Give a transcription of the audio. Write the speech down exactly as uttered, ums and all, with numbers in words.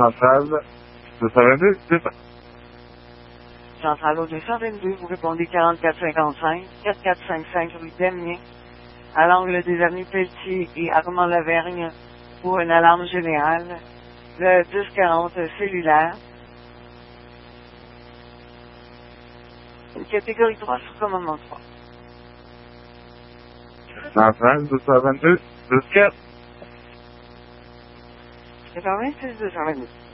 centrale deux cent vingt-deux, deux cents. Centrale au deux cent vingt-deux, vous répondez quarante-quatre cinquante-cinq, quarante-quatre cinquante-cinq rue Desmiens, à l'angle des avenues Pelletier et Armand-Lavergne, pour une alarme générale, le dix quarante cellulaire. Une catégorie trois sur commandement trois. Centrale deux cent vingt-deux, deux cent quatre. quatre-vingt-six deux cent vingt-deux.